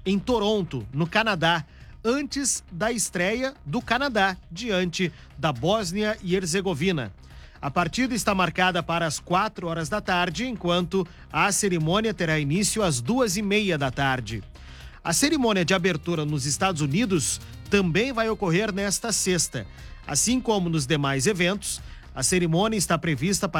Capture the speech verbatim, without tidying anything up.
em Toronto, no Canadá, antes da estreia do Canadá, diante da Bósnia e Herzegovina. A partida está marcada para as quatro horas da tarde, enquanto a cerimônia terá início às duas e meia da tarde. A cerimônia de abertura nos Estados Unidos também vai ocorrer nesta sexta. Assim como nos demais eventos, a cerimônia está prevista para